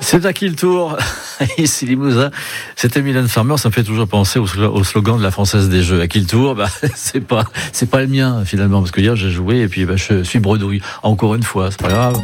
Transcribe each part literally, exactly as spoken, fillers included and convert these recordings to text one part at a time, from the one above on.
C'est à qui le tour? Ici Limousin, c'était Mylène Farmer, ça me fait toujours penser au, au slogan de la Française des Jeux. À qui le tour? Bah, c'est pas, c'est pas le mien finalement, parce que hier j'ai joué et puis bah, je suis bredouille. Encore une fois, c'est pas grave.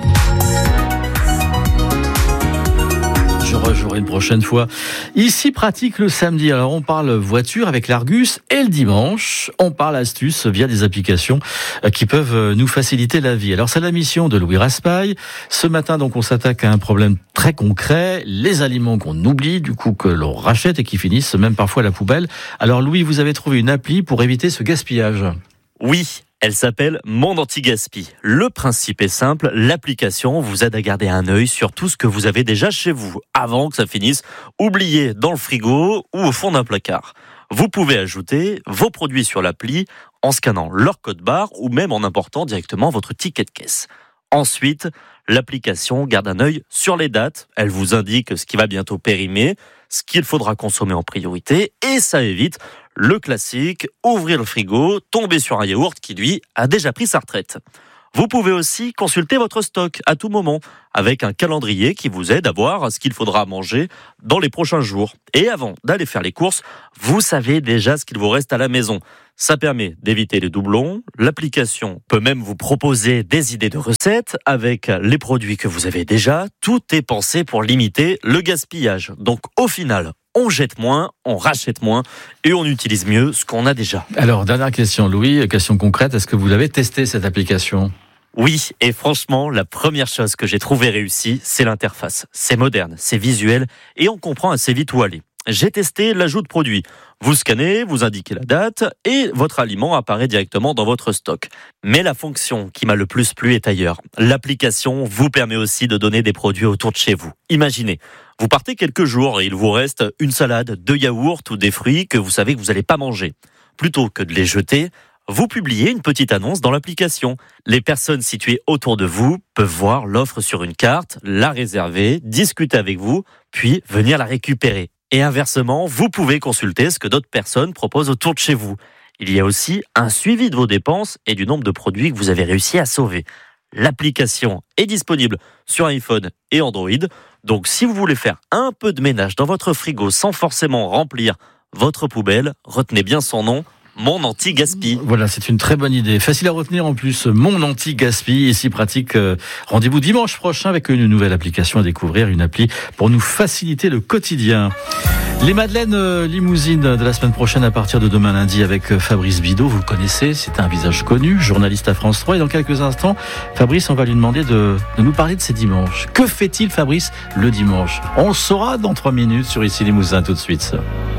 Je rejouerai une prochaine fois. Ici, pratique le samedi. Alors, on parle voiture avec l'Argus et le dimanche, on parle astuces via des applications qui peuvent nous faciliter la vie. Alors, c'est la mission de Louis Raspail. Ce matin, donc, on s'attaque à un problème très concret. Les aliments qu'on oublie, du coup, que l'on rachète et qui finissent même parfois à la poubelle. Alors, Louis, vous avez trouvé une appli pour éviter ce gaspillage. Oui. Elle s'appelle Mon Anti-Gaspi. Le principe est simple, l'application vous aide à garder un œil sur tout ce que vous avez déjà chez vous, avant que ça finisse oublié dans le frigo ou au fond d'un placard. Vous pouvez ajouter vos produits sur l'appli en scannant leur code barre ou même en important directement votre ticket de caisse. Ensuite, l'application garde un œil sur les dates. Elle vous indique ce qui va bientôt périmer, ce qu'il faudra consommer en priorité, et ça évite le classique, ouvrir le frigo, tomber sur un yaourt qui, lui, a déjà pris sa retraite. Vous pouvez aussi consulter votre stock à tout moment, avec un calendrier qui vous aide à voir ce qu'il faudra manger dans les prochains jours. Et avant d'aller faire les courses, vous savez déjà ce qu'il vous reste à la maison. Ça permet d'éviter les doublons. L'application peut même vous proposer des idées de recettes avec les produits que vous avez déjà. Tout est pensé pour limiter le gaspillage. Donc au final, on jette moins, on rachète moins et on utilise mieux ce qu'on a déjà. Alors, dernière question, Louis, question concrète, est-ce que vous l'avez testé cette application ? Oui, et franchement, la première chose que j'ai trouvée réussie, c'est l'interface. C'est moderne, c'est visuel et on comprend assez vite où aller. J'ai testé l'ajout de produits. Vous scannez, vous indiquez la date et votre aliment apparaît directement dans votre stock. Mais la fonction qui m'a le plus plu est ailleurs. L'application vous permet aussi de donner des produits autour de chez vous. Imaginez, vous partez quelques jours et il vous reste une salade, deux yaourts ou des fruits que vous savez que vous n'allez pas manger. Plutôt que de les jeter, vous publiez une petite annonce dans l'application. Les personnes situées autour de vous peuvent voir l'offre sur une carte, la réserver, discuter avec vous, puis venir la récupérer. Et inversement, vous pouvez consulter ce que d'autres personnes proposent autour de chez vous. Il y a aussi un suivi de vos dépenses et du nombre de produits que vous avez réussi à sauver. L'application est disponible sur iPhone et Android. Donc si vous voulez faire un peu de ménage dans votre frigo sans forcément remplir votre poubelle, retenez bien son nom, Mon Anti-Gaspi. Voilà, c'est une très bonne idée. Facile à retenir en plus, Mon Anti-Gaspi. Et si pratique, euh, rendez-vous dimanche prochain avec une nouvelle application à découvrir, une appli pour nous faciliter le quotidien. Les Madeleines euh, Limousines de la semaine prochaine à partir de demain lundi avec euh, Fabrice Bidot. Vous le connaissez, c'est un visage connu, journaliste à France trois. Et dans quelques instants, Fabrice, on va lui demander de, de nous parler de ses dimanches. Que fait-il, Fabrice, le dimanche? On le saura dans trois minutes sur Ici Limousin, tout de suite.